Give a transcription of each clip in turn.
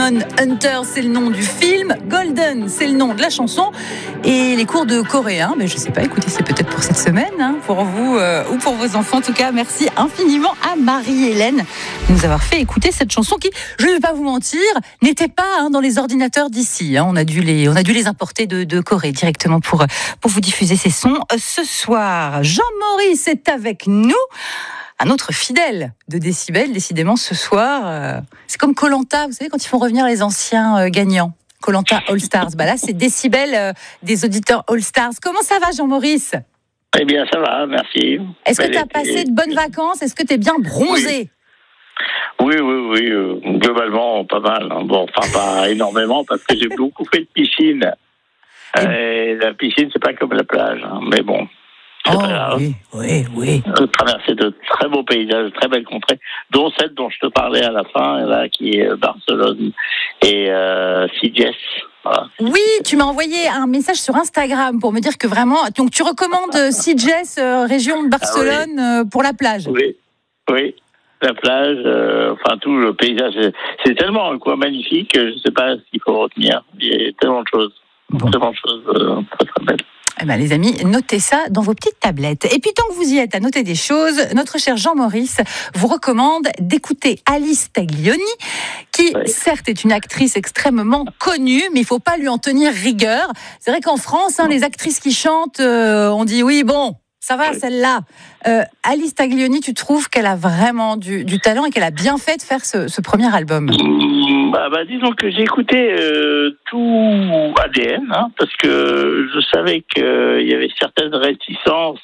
Demon Hunter, c'est le nom du film. Golden, c'est le nom de la chanson. Et les cours de coréen, je sais pas, écoutez, c'est peut-être pour cette semaine, pour vous ou pour vos enfants. En tout cas, merci infiniment à Marie-Hélène de nous avoir fait écouter cette chanson qui, je ne vais pas vous mentir, n'était pas dans les ordinateurs d'ici. On a dû les importer de Corée directement pour vous diffuser ces sons. Ce soir, Jean-Maurice est avec nous. Un autre fidèle de Décibel, décidément, ce soir. C'est comme Koh-Lanta, vous savez, quand ils font revenir les anciens gagnants. Koh-Lanta All Stars. Là, c'est Décibel des auditeurs All Stars. Comment ça va, Jean-Maurice ? Eh bien, ça va, merci. Est-ce que tu as passé de bonnes vacances ? Est-ce que tu es bien bronzé ? Oui. Globalement, pas mal. Bon, enfin, pas énormément, parce que j'ai beaucoup fait de piscine. Et la piscine, c'est pas comme la plage, mais bon. Oui. Traverser de très beaux paysages, de très belles contrées, dont celle dont je te parlais à la fin, là, qui est Barcelone et Sitges. Voilà. Oui, tu m'as envoyé un message sur Instagram pour me dire que vraiment, donc tu recommandes Sitges, région de Barcelone, pour la plage. Oui. La plage, tout le paysage, c'est tellement un coin magnifique que je ne sais pas ce qu'il faut retenir. Il y a tellement de choses, très très belles. Les amis, notez ça dans vos petites tablettes. Et puis, tant que vous y êtes à noter des choses, notre cher Jean-Maurice vous recommande d'écouter Alice Taglioni, qui, certes, est une actrice extrêmement connue, mais il ne faut pas lui en tenir rigueur. C'est vrai qu'en France, les actrices qui chantent, on dit oui, bon, ça va, celle-là. Alice Taglioni, tu trouves qu'elle a vraiment du talent et qu'elle a bien fait de faire ce premier album ? Disons que j'ai écouté tout ADN, parce que je savais qu'il y avait certaines réticences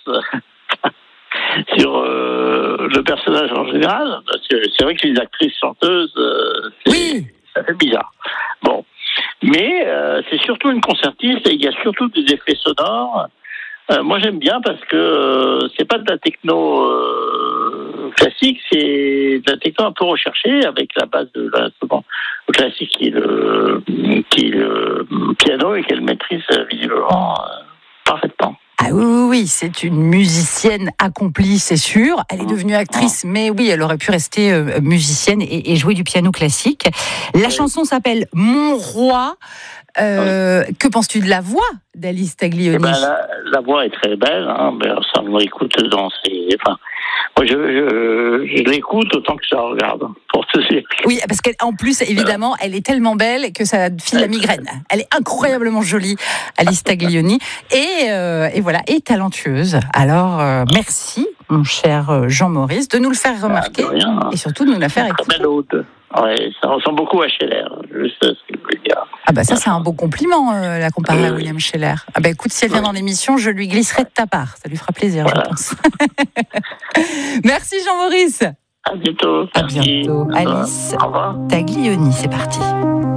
sur le personnage en général. Parce que c'est vrai que les actrices chanteuses, ça fait bizarre. Bon, mais c'est surtout une concertiste et il y a surtout des effets sonores. Moi, j'aime bien parce que c'est pas de la techno classique, c'est de la techno un peu recherchée avec la base de l'instrument classique qui est le piano et qu'elle maîtrise visiblement parfaitement. Ah oui, c'est une musicienne accomplie, c'est sûr. Elle est devenue actrice, mais oui, elle aurait pu rester musicienne et jouer du piano classique. La chanson s'appelle Mon Roi. Que penses-tu de la voix d'Alice Taglioni ? La voix est très belle, ça me écoute dans ses... moi, je l'écoute autant que je la regarde, pour te dire. Oui, parce qu'en plus, évidemment, elle est tellement belle que ça file la migraine. Elle est incroyablement jolie, Alice Taglioni, et voilà, et talentueuse. Alors, merci, mon cher Jean-Maurice, de nous le faire remarquer, et surtout de nous la faire écouter. Très belle ode. Ouais, ça ressemble beaucoup à Scheller, juste ce que je voulais dire. Ça c'est un beau compliment, la comparer à William Scheller. écoute, si elle vient dans l'émission, je lui glisserai de ta part. Ça lui fera plaisir, je pense. Merci Jean-Maurice. À bientôt. À bientôt. Alice Taglioni, c'est parti.